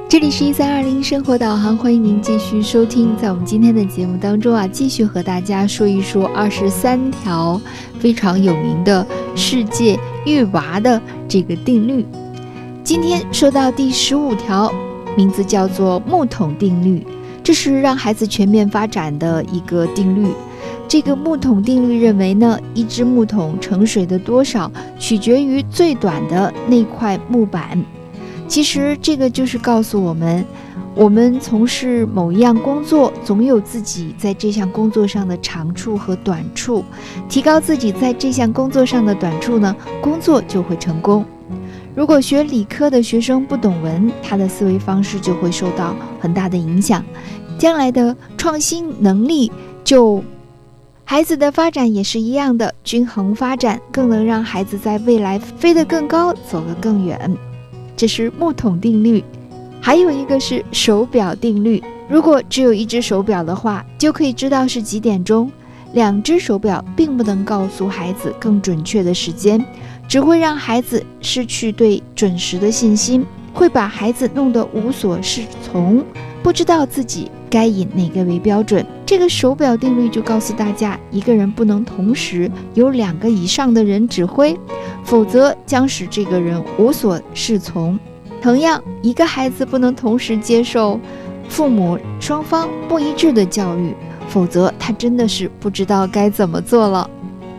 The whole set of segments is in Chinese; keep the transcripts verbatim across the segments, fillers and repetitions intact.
这里是一三二零生活导航，欢迎您继续收听。在我们今天的节目当中啊，继续和大家说一说二十三条非常有名的世界育娃的这个定律。今天说到第十五条，名字叫做木桶定律，这是让孩子全面发展的一个定律。这个木桶定律认为呢，一只木桶盛水的多少取决于最短的那块木板。其实这个就是告诉我们，我们从事某一样工作，总有自己在这项工作上的长处和短处，提高自己在这项工作上的短处呢，工作就会成功。如果学理科的学生不懂文，他的思维方式就会受到很大的影响，将来的创新能力就孩子的发展也是一样的，均衡发展更能让孩子在未来飞得更高，走得更远。这是木桶定律。还有一个是手表定律，如果只有一只手表的话，就可以知道是几点钟。两只手表并不能告诉孩子更准确的时间，只会让孩子失去对准时的信心，会把孩子弄得无所适从，不知道自己该以哪个为标准。这个手表定律就告诉大家，一个人不能同时有两个以上的人指挥，否则将使这个人无所适从。同样，一个孩子不能同时接受父母双方不一致的教育，否则他真的是不知道该怎么做了。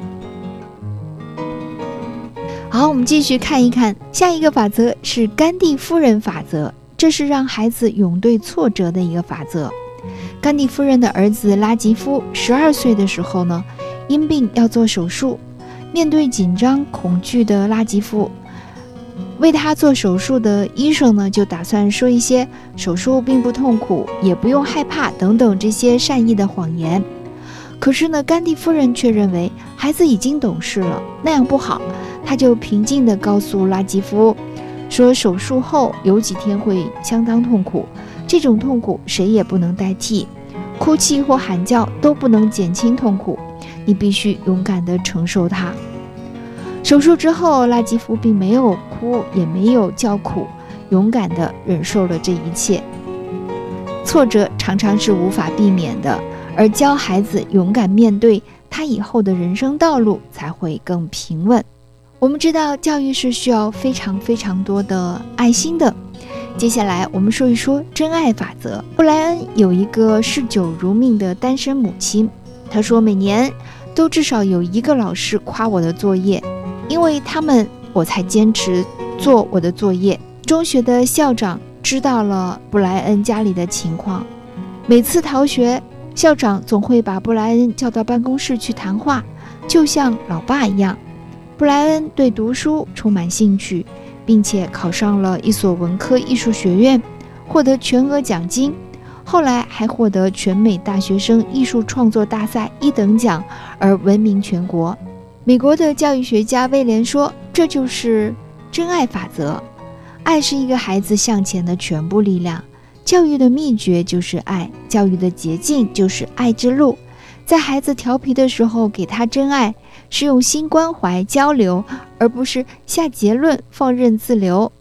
好，我们继续看一看下一个法则，是甘地夫人法则。这是让孩子勇对挫折的一个法则。甘地夫人的儿子拉吉夫十二岁的时候呢，因病要做手术。面对紧张恐惧的拉吉夫，为他做手术的医生呢，就打算说一些手术并不痛苦，也不用害怕等等这些善意的谎言。可是呢，甘地夫人却认为孩子已经懂事了，那样不好。他就平静地告诉拉吉夫说，手术后有几天会相当痛苦，这种痛苦谁也不能代替，哭泣或喊叫都不能减轻痛苦，你必须勇敢地承受它。手术之后，拉吉夫并没有哭，也没有叫苦，勇敢地忍受了这一切。挫折常常是无法避免的，而教孩子勇敢面对，他以后的人生道路才会更平稳。我们知道教育是需要非常非常多的爱心的。接下来我们说一说真爱法则。布莱恩有一个嗜酒如命的单身母亲，她说每年都至少有一个老师夸我的作业，因为他们我才坚持做我的作业。中学的校长知道了布莱恩家里的情况，每次逃学，校长总会把布莱恩叫到办公室去谈话，就像老爸一样。布莱恩对读书充满兴趣，并且考上了一所文科艺术学院，获得全额奖金，后来还获得全美大学生艺术创作大赛一等奖而闻名全国。美国的教育学家威廉说，这就是真爱法则。爱是一个孩子向前的全部力量，教育的秘诀就是爱，教育的捷径就是爱之路。在孩子调皮的时候给他真爱，是用心关怀交流，而不是下结论放任自流。